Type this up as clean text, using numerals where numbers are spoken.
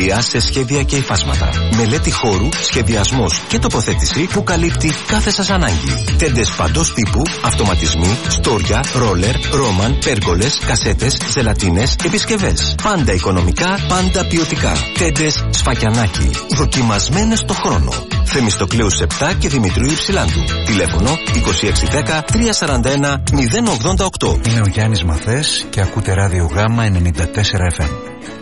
Εμπειρία σε σχέδια και υφάσματα. Μελέτη χώρου, σχεδιασμός και τοποθέτηση που καλύπτει κάθε σας ανάγκη. Τέντες παντός τύπου, αυτοματισμοί, στόρια, ρόλερ, ρόμαν, πέργολες, κασέτες, ζελατίνες, επισκευές. Πάντα οικονομικά, πάντα ποιοτικά. Τέντες Σφακιανάκη. Δοκιμασμένες στο χρόνο. Θεμιστοκλέους 7 και Δημητρίου Υψηλάντου. Τηλέφωνο 2610 341 088. Είμαι ο Γιάννης Μαθές και ακούτε ράδιο Γάμα 94 FM.